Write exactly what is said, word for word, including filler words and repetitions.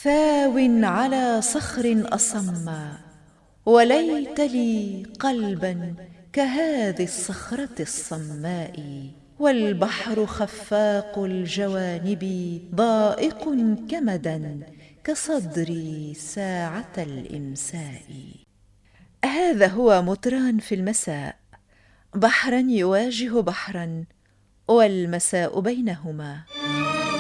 ثاو على صخر أصم، وليت لي قلبا كهذه الصخرة الصماء. والبحر خفاق الجوانب ضائق كمدا كصدري ساعة الإمساء. هذا هو مطران في المساء، بحرا يواجه بحرا والمساء بينهما.